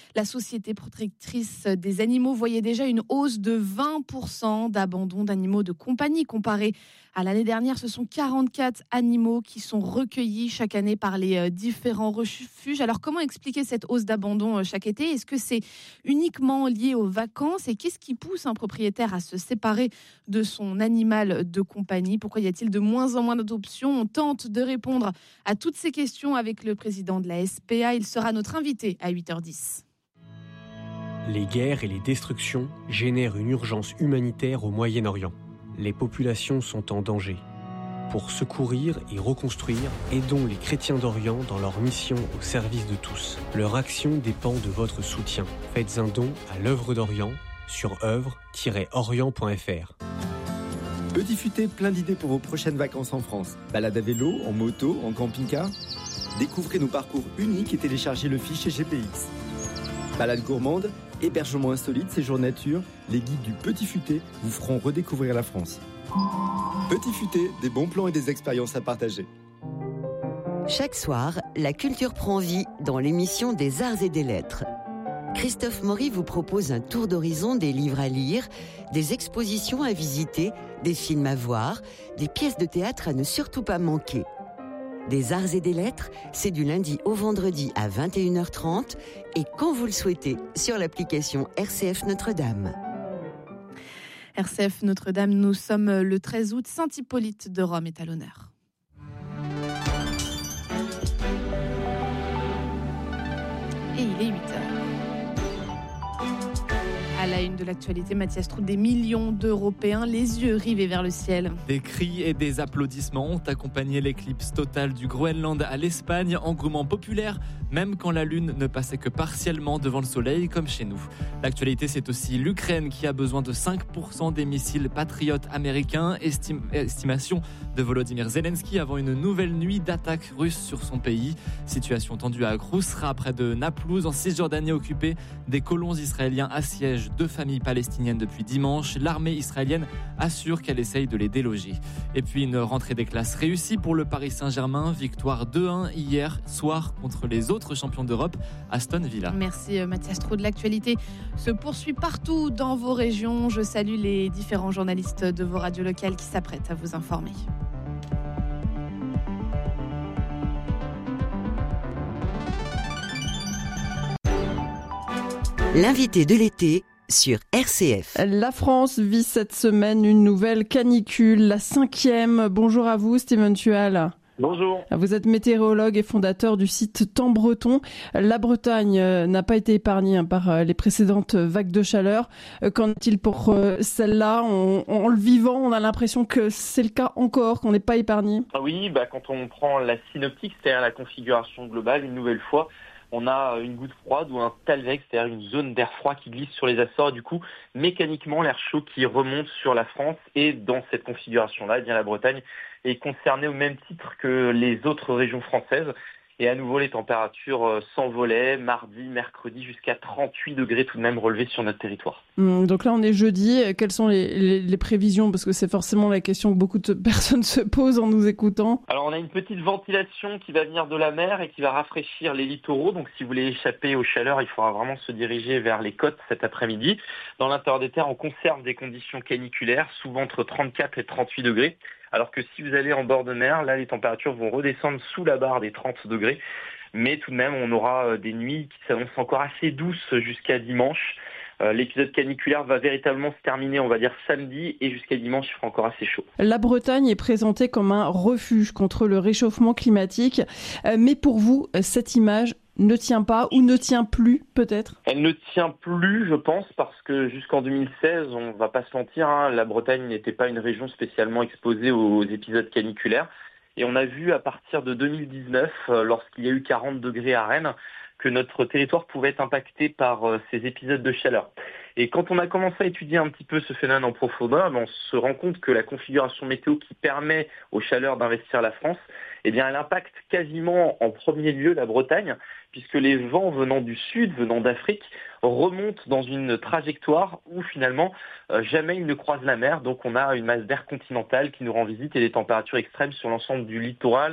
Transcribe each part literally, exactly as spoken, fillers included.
La Société protectrice des animaux voyait déjà une hausse de vingt pour cent d'abandon d'animaux de compagnie comparé à l'année dernière. Ce sont quarante-quatre animaux qui sont recueillis chaque année par les différents refuges. Alors comment expliquer cette hausse d'abandon chaque été ? Est-ce que c'est uniquement lié aux vacances ? Et qu'est-ce qui pousse un propriétaire à se séparer de son animal de compagnie ? Pourquoi y a-t-il de moins en moins d'adoptions ? On tente de répondre à toutes ces questions avec le président de la S P A. Il sera notre invité à huit heures dix. Les guerres et les destructions génèrent une urgence humanitaire au Moyen-Orient. Les populations sont en danger. Pour secourir et reconstruire, aidons les chrétiens d'Orient dans leur mission au service de tous. Leur action dépend de votre soutien. Faites un don à l'œuvre d'Orient sur œuvre tiret orient point f r. Petit Futé, plein d'idées pour vos prochaines vacances en France. Balade à vélo, en moto, en camping-car. Découvrez nos parcours uniques et téléchargez le fichier G P X. Balade gourmande, hébergement insolite, séjour nature, les guides du Petit Futé vous feront redécouvrir la France. Petit Futé, des bons plans et des expériences à partager. Chaque soir, la culture prend vie dans l'émission des Arts et des Lettres. Christophe Maury vous propose un tour d'horizon des livres à lire, des expositions à visiter, des films à voir, des pièces de théâtre à ne surtout pas manquer. Des Arts et des Lettres, c'est du lundi au vendredi à vingt et une heures trente et quand vous le souhaitez sur l'application R C F Notre-Dame. R C F Notre-Dame, nous sommes le treize août, Saint-Hippolyte de Rome est à l'honneur. Et il est huit heures. À la une de l'actualité, Mathias Trout, des millions d'Européens, les yeux rivés vers le ciel. Des cris et des applaudissements ont accompagné l'éclipse totale du Groenland à l'Espagne, engouement populaire, même quand la lune ne passait que partiellement devant le soleil, comme chez nous. L'actualité, c'est aussi l'Ukraine qui a besoin de cinq pour cent des missiles patriotes américains, Estim- estimation de Volodymyr Zelensky avant une nouvelle nuit d'attaques russes sur son pays. Situation tendue à Khrousra, près de Naplouse, en Cisjordanie occupée. Des colons israéliens assiègent deux familles palestiniennes depuis dimanche. L'armée israélienne assure qu'elle essaye de les déloger. Et puis une rentrée des classes réussie pour le Paris Saint-Germain. Victoire deux un hier soir contre les autres champions d'Europe, Aston Villa. Merci Mathias Trout. L'actualité se poursuit partout dans vos régions. Je salue les différents journalistes de vos radios locales qui s'apprêtent à vous informer. L'invité de l'été sur R C F. La France vit cette semaine une nouvelle canicule, la cinquième. Bonjour à vous, Steven Tual. Bonjour. Vous êtes météorologue et fondateur du site Temps Breton. La Bretagne n'a pas été épargnée par les précédentes vagues de chaleur. Qu'en est-il pour celle-là ? En, en le vivant, on a l'impression que c'est le cas encore, qu'on n'est pas épargné. Ah oui, bah quand on prend la synoptique, c'est-à-dire la configuration globale, une nouvelle fois, on a une goutte froide ou un talweg, c'est-à-dire une zone d'air froid qui glisse sur les Açores. Et du coup, mécaniquement, l'air chaud qui remonte sur la France. Et dans cette configuration-là, eh bien, la Bretagne est concernée au même titre que les autres régions françaises. Et à nouveau, les températures s'envolaient mardi, mercredi, jusqu'à trente-huit degrés tout de même relevés sur notre territoire. Mmh, donc là, on est jeudi. Quelles sont les, les, les prévisions ? Parce que c'est forcément la question que beaucoup de personnes se posent en nous écoutant. Alors, on a une petite ventilation qui va venir de la mer et qui va rafraîchir les littoraux. Donc, si vous voulez échapper aux chaleurs, il faudra vraiment se diriger vers les côtes cet après-midi. Dans l'intérieur des terres, on conserve des conditions caniculaires, souvent entre trente-quatre et trente-huit degrés. Alors que si vous allez en bord de mer, là, les températures vont redescendre sous la barre des trente degrés. Mais tout de même, on aura des nuits qui s'annoncent encore assez douces jusqu'à dimanche. Euh, l'épisode caniculaire va véritablement se terminer, on va dire, samedi, et jusqu'à dimanche, il fera encore assez chaud. La Bretagne est présentée comme un refuge contre le réchauffement climatique. Euh, mais pour vous, cette image ne tient pas ou ne tient plus, peut-être ? Elle ne tient plus, je pense, parce que jusqu'en deux mille seize, on va pas se mentir, hein, la Bretagne n'était pas une région spécialement exposée aux épisodes caniculaires. Et on a vu à partir de deux mille dix-neuf, euh, lorsqu'il y a eu quarante degrés à Rennes, que notre territoire pouvait être impacté par euh, ces épisodes de chaleur. Et quand on a commencé à étudier un petit peu ce phénomène en profondeur, on se rend compte que la configuration météo qui permet aux chaleurs d'investir la France, eh bien, elle impacte quasiment en premier lieu la Bretagne, puisque les vents venant du sud, venant d'Afrique, remontent dans une trajectoire où finalement euh, jamais ils ne croisent la mer. Donc on a une masse d'air continentale qui nous rend visite et des températures extrêmes sur l'ensemble du littoral,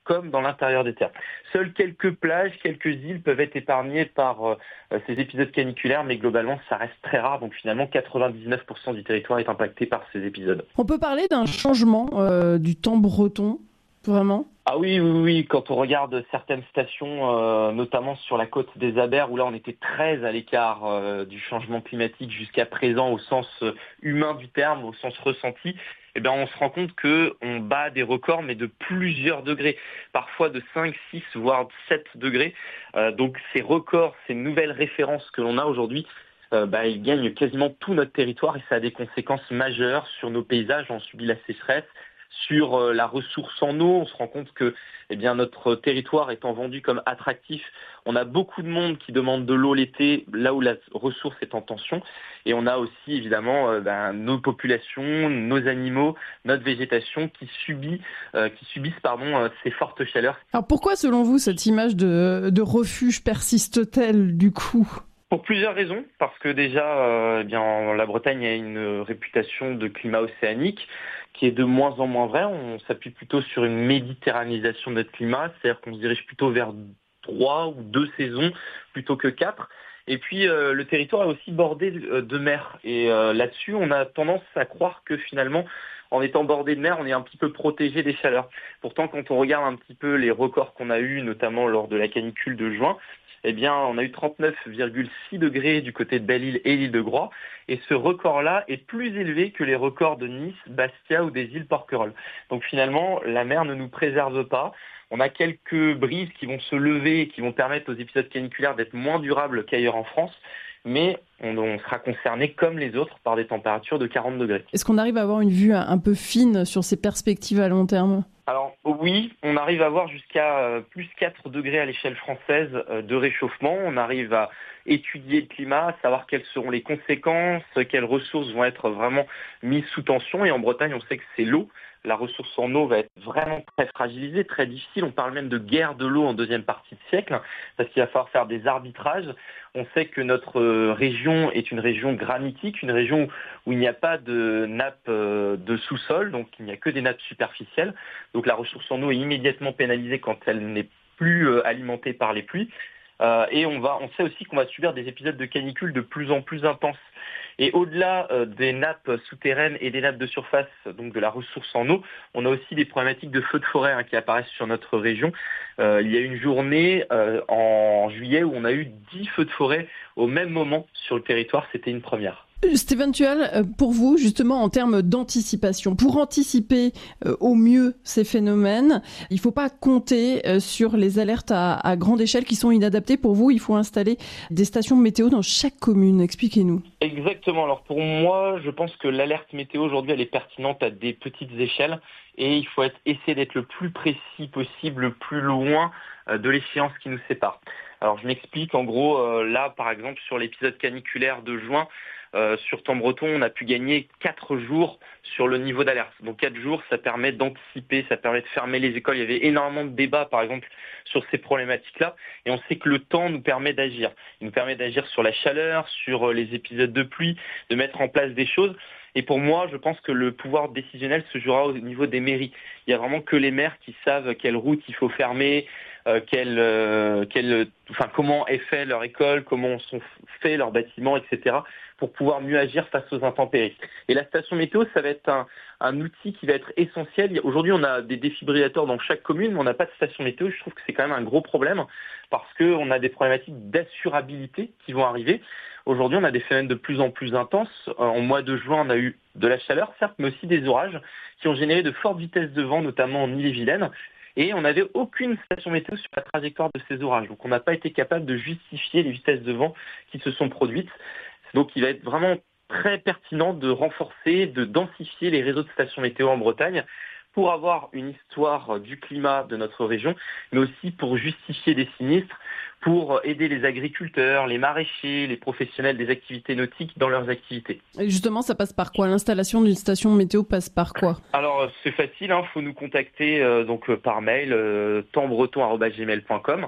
comme dans l'intérieur des terres. Seules quelques plages, quelques îles peuvent être épargnées par euh, ces épisodes caniculaires, mais globalement, ça reste très rare. Donc finalement, quatre-vingt-dix-neuf pour cent du territoire est impacté par ces épisodes. On peut parler d'un changement euh, du temps breton, vraiment ? Ah oui, oui, oui. Quand on regarde certaines stations, euh, notamment sur la côte des Abers, où là on était très à l'écart euh, du changement climatique jusqu'à présent au sens humain du terme, au sens ressenti, eh bien on se rend compte qu'on bat des records, mais de plusieurs degrés, parfois de cinq, six, voire sept degrés. Euh, donc ces records, ces nouvelles références que l'on a aujourd'hui, euh, bah, ils gagnent quasiment tout notre territoire et ça a des conséquences majeures sur nos paysages. On subit la sécheresse. Sur la ressource en eau, on se rend compte que eh bien, notre territoire étant vendu comme attractif, on a beaucoup de monde qui demande de l'eau l'été, là où la ressource est en tension. Et on a aussi évidemment euh, ben, nos populations, nos animaux, notre végétation qui, subit, euh, qui subissent pardon, euh, ces fortes chaleurs. Alors pourquoi, selon vous, cette image de, de refuge persiste-t-elle du coup ? Pour plusieurs raisons, parce que déjà, euh, eh bien, la Bretagne a une réputation de climat océanique qui est de moins en moins vrai. On s'appuie plutôt sur une méditerranisation de notre climat, c'est-à-dire qu'on se dirige plutôt vers trois ou deux saisons plutôt que quatre. Et puis, euh, le territoire est aussi bordé de mer. Et euh, là-dessus, on a tendance à croire que finalement, en étant bordé de mer, on est un petit peu protégé des chaleurs. Pourtant, quand on regarde un petit peu les records qu'on a eus, notamment lors de la canicule de juin, eh bien, on a eu trente-neuf virgule six degrés du côté de Belle-Île et l'île de Groix. Et ce record-là est plus élevé que les records de Nice, Bastia ou des îles Porquerolles. Donc finalement, la mer ne nous préserve pas. On a quelques brises qui vont se lever et qui vont permettre aux épisodes caniculaires d'être moins durables qu'ailleurs en France. Mais on, on sera concerné comme les autres par des températures de quarante degrés. Est-ce qu'on arrive à avoir une vue un peu fine sur ces perspectives à long terme ? Alors oui, on arrive à voir jusqu'à euh, plus quatre degrés à l'échelle française euh, de réchauffement. On arrive à étudier le climat, savoir quelles seront les conséquences, quelles ressources vont être vraiment mises sous tension. Et en Bretagne, on sait que c'est l'eau. La ressource en eau va être vraiment très fragilisée, très difficile. On parle même de guerre de l'eau en deuxième partie de siècle, parce qu'il va falloir faire des arbitrages. On sait que notre région est une région granitique, une région où il n'y a pas de nappe de sous-sol, donc il n'y a que des nappes superficielles. Donc la ressource en eau est immédiatement pénalisée quand elle n'est plus alimentée par les pluies. Euh, et on va, on sait aussi qu'on va subir des épisodes de canicule de plus en plus intenses. Et au-delà euh, des nappes souterraines et des nappes de surface, donc de la ressource en eau, on a aussi des problématiques de feux de forêt hein, qui apparaissent sur notre région. Euh, il y a une journée euh, en juillet où on a eu dix feux de forêt au même moment sur le territoire. C'était une première. Stéphane Tual, pour vous, justement, en termes d'anticipation, pour anticiper euh, au mieux ces phénomènes, il ne faut pas compter euh, sur les alertes à, à grande échelle qui sont inadaptées. Pour vous, il faut installer des stations météo dans chaque commune. Expliquez-nous. Exactement. Alors pour moi, je pense que l'alerte météo aujourd'hui, elle est pertinente à des petites échelles et il faut être, essayer d'être le plus précis possible, le plus loin euh, de l'échéance qui nous sépare. Alors je m'explique. En gros, euh, là, par exemple, sur l'épisode caniculaire de juin, Euh, sur Temps-Breton, on a pu gagner quatre jours sur le niveau d'alerte. Donc quatre jours, ça permet d'anticiper, ça permet de fermer les écoles. Il y avait énormément de débats, par exemple, sur ces problématiques-là. Et on sait que le temps nous permet d'agir. Il nous permet d'agir sur la chaleur, sur les épisodes de pluie, de mettre en place des choses. Et pour moi, je pense que le pouvoir décisionnel se jouera au niveau des mairies. Il y a vraiment que les maires qui savent quelle route il faut fermer, euh, quelle, euh, quelle, enfin, comment est fait leur école, comment sont faits leurs bâtiments, et cetera, pour pouvoir mieux agir face aux intempéries. Et la station météo, ça va être un, un outil qui va être essentiel. Aujourd'hui, on a des défibrillateurs dans chaque commune, mais on n'a pas de station météo. Je trouve que c'est quand même un gros problème parce qu'on a des problématiques d'assurabilité qui vont arriver. Aujourd'hui, on a des phénomènes de plus en plus intenses. En mois de juin, on a eu de la chaleur, certes, mais aussi des orages qui ont généré de fortes vitesses de vent, notamment en Ille-et-Vilaine. Et on n'avait aucune station météo sur la trajectoire de ces orages. Donc on n'a pas été capable de justifier les vitesses de vent qui se sont produites. Donc il va être vraiment très pertinent de renforcer, de densifier les réseaux de stations météo en Bretagne pour avoir une histoire du climat de notre région, mais aussi pour justifier des sinistres, pour aider les agriculteurs, les maraîchers, les professionnels des activités nautiques dans leurs activités. Et justement, ça passe par quoi ? L'installation d'une station météo passe par quoi ? Alors, c'est facile, il hein, faut nous contacter euh, donc, euh, par mail, euh, temps breton arobase gmail point com.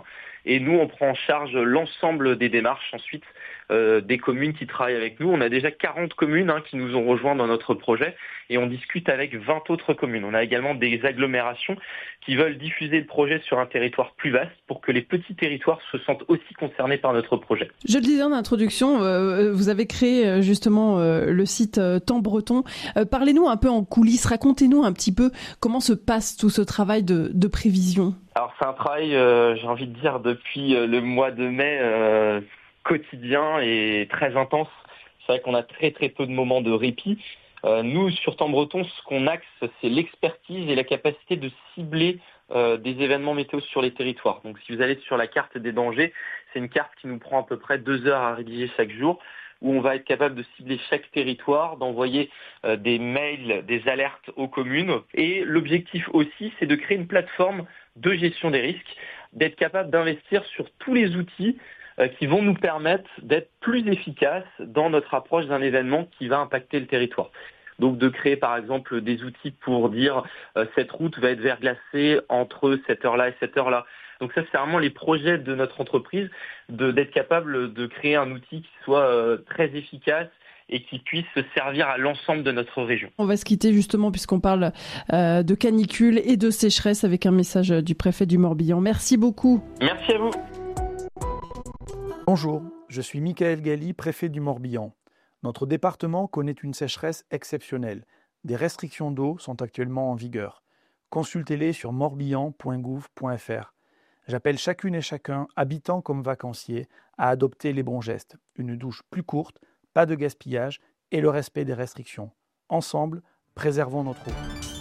Et nous, on prend en charge l'ensemble des démarches ensuite euh, des communes qui travaillent avec nous. On a déjà quarante communes hein, qui nous ont rejoints dans notre projet et on discute avec vingt autres communes. On a également des agglomérations qui veulent diffuser le projet sur un territoire plus vaste pour que les petits territoires se sentent aussi concernés par notre projet. Je le disais en introduction, euh, vous avez créé justement euh, le site euh, Temps Breton. Euh, parlez-nous un peu en coulisses, racontez-nous un petit peu comment se passe tout ce travail de, de prévision. Alors c'est un travail, euh, j'ai envie de dire, depuis euh, le mois de mai, euh, quotidien et très intense. C'est vrai qu'on a très très peu de moments de répit. Euh, nous, sur Temps Breton, ce qu'on axe, c'est l'expertise et la capacité de cibler euh, des événements météo sur les territoires. Donc si vous allez sur la carte des dangers, c'est une carte qui nous prend à peu près deux heures à rédiger chaque jour, où on va être capable de cibler chaque territoire, d'envoyer euh, des mails, des alertes aux communes. Et l'objectif aussi, c'est de créer une plateforme de gestion des risques, d'être capable d'investir sur tous les outils euh, qui vont nous permettre d'être plus efficaces dans notre approche d'un événement qui va impacter le territoire. Donc de créer par exemple des outils pour dire euh, cette route va être verglacée entre cette heure-là et cette heure-là. Donc ça, c'est vraiment les projets de notre entreprise, de, d'être capable de créer un outil qui soit euh, très efficace et qui puisse se servir à l'ensemble de notre région. On va se quitter justement puisqu'on parle euh, de canicule et de sécheresse avec un message du préfet du Morbihan. Merci beaucoup. Merci à vous. Bonjour, je suis Michael Galli, préfet du Morbihan. Notre département connaît une sécheresse exceptionnelle. Des restrictions d'eau sont actuellement en vigueur. Consultez-les sur morbihan point gouv point f r. J'appelle chacune et chacun, habitants comme vacanciers, à adopter les bons gestes. Une douche plus courte, pas de gaspillage et le respect des restrictions. Ensemble, préservons notre eau.